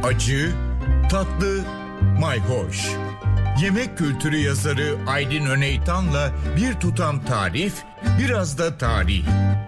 Acı, tatlı, mayhoş. Yemek kültürü yazarı Aydın Öneytan'la bir tutam tarif, biraz da tarih.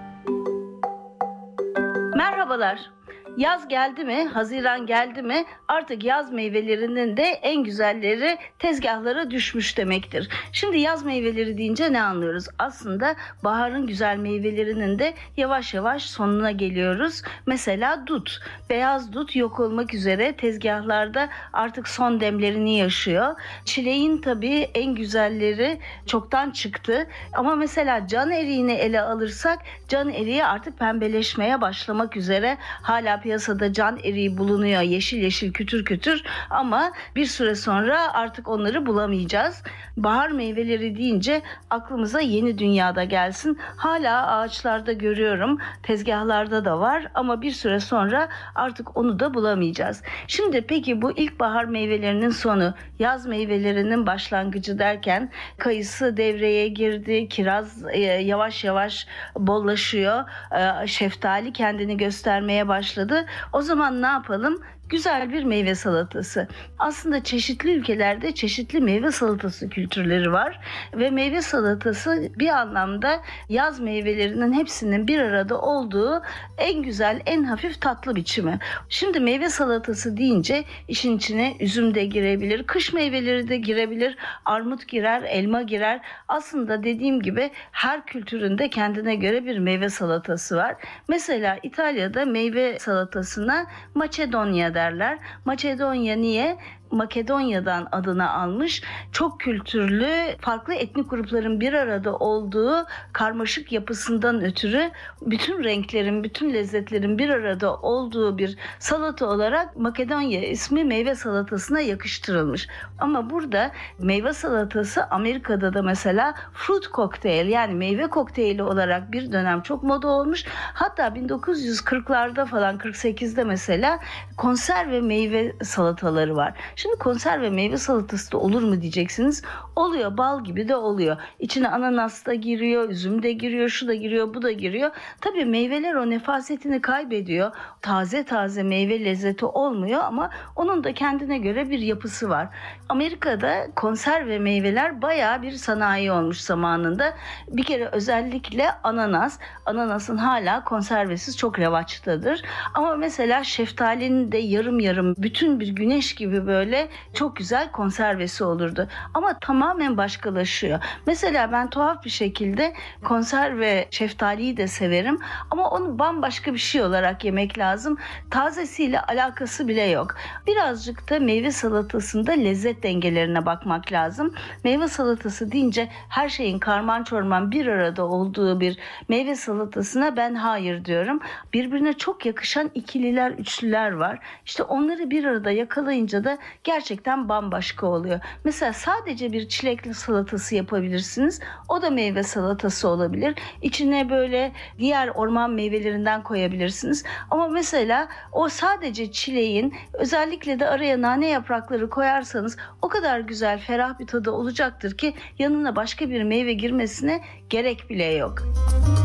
Merhabalar. Yaz geldi mi, Haziran geldi mi artık yaz meyvelerinin de en güzelleri tezgahlara düşmüş demektir. Şimdi yaz meyveleri deyince ne anlıyoruz? Aslında baharın güzel meyvelerinin de yavaş yavaş sonuna geliyoruz. Mesela dut, beyaz dut yok olmak üzere tezgahlarda artık son demlerini yaşıyor. Çileğin tabii en güzelleri çoktan çıktı. Ama mesela can eriğini ele alırsak can eriği artık pembeleşmeye başlamak üzere. Hala piyasada can eriği bulunuyor, yeşil yeşil kütür kütür, ama bir süre sonra artık onları bulamayacağız. Bahar meyveleri deyince aklımıza yeni dünyada gelsin. Hala ağaçlarda görüyorum, tezgahlarda da var, ama bir süre sonra artık onu da bulamayacağız. Şimdi peki bu ilkbahar meyvelerinin sonu, yaz meyvelerinin başlangıcı derken kayısı devreye girdi, kiraz yavaş yavaş bollaşıyor, şeftali kendini göstermeye başladı. O zaman ne yapalım? Güzel bir meyve salatası. Aslında çeşitli ülkelerde çeşitli meyve salatası kültürleri var ve meyve salatası bir anlamda yaz meyvelerinin hepsinin bir arada olduğu en güzel, en hafif tatlı biçimi. Şimdi meyve salatası deyince işin içine üzüm de girebilir, kış meyveleri de girebilir, armut girer, elma girer. Aslında dediğim gibi her kültüründe kendine göre bir meyve salatası var. Mesela İtalya'da meyve salatasına Macedonya derler. Macedonya niye? Makedonya'dan adını almış. Çok kültürlü, farklı etnik grupların bir arada olduğu karmaşık yapısından ötürü bütün renklerin, bütün lezzetlerin bir arada olduğu bir salata olarak Makedonya ismi meyve salatasına yakıştırılmış. Ama burada meyve salatası Amerika'da da mesela fruit cocktail, yani meyve kokteyli olarak bir dönem çok moda olmuş. Hatta 1940'larda falan, 48'de mesela konserve meyve salataları var. Şimdi konserve meyve salatası da olur mu diyeceksiniz. Oluyor, bal gibi de oluyor. İçine ananas da giriyor, üzüm de giriyor, şu da giriyor, bu da giriyor. Tabii meyveler o nefasetini kaybediyor. Taze taze meyve lezzeti olmuyor ama onun da kendine göre bir yapısı var. Amerika'da konserve meyveler bayağı bir sanayi olmuş zamanında. Bir kere özellikle ananas. Ananasın hala konservesiz çok revaçtadır. Ama mesela şeftalinin de yarım yarım, bütün bir güneş gibi böyle çok güzel konservesi olurdu. Ama tamamen başkalaşıyor. Mesela ben tuhaf bir şekilde konserve şeftaliyi de severim. Ama onu bambaşka bir şey olarak yemek lazım. Tazesiyle alakası bile yok. Birazcık da meyve salatasında lezzet dengelerine bakmak lazım. Meyve salatası deyince her şeyin karman çorman bir arada olduğu bir meyve salatasına ben hayır diyorum. Birbirine çok yakışan ikililer, üçlüler var. İşte onları bir arada yakalayınca da gerçekten bambaşka oluyor. Mesela sadece bir çilekli salatası yapabilirsiniz. O da meyve salatası olabilir. İçine böyle diğer orman meyvelerinden koyabilirsiniz. Ama mesela o sadece çileğin, özellikle de araya nane yaprakları koyarsanız o kadar güzel, ferah bir tadı olacaktır ki yanına başka bir meyve girmesine gerek bile yok.